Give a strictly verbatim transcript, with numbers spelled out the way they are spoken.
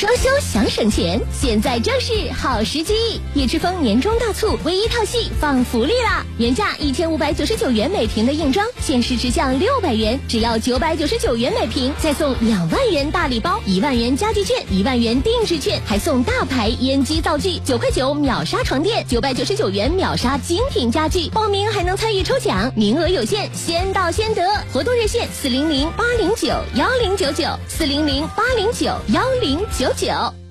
装修想省钱，现在正是好时机！叶之峰年终大促，唯一套系放福利啦！原价一千五百九十九元每平的硬装，限时直降六百元，只要九百九十九元每平，再送两万元大礼包，一万元家具券，一万元定制券，还送大牌烟机灶具，九块九秒杀床垫，九百九十九元秒杀精品家具。报名还能参与抽奖，名额有限，先到先得。活动热线四零零八零九幺零九九，四零零八零九幺零九九。